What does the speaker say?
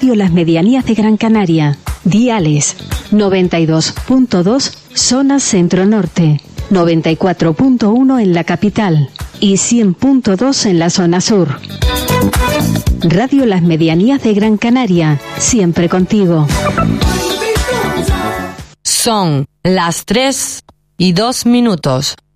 Radio Las Medianías de Gran Canaria. Diales 92.2 zona centro-norte, 94.1 en la capital y 100.2 en la zona sur. Radio Las Medianías de Gran Canaria, siempre contigo. Son las 3:02.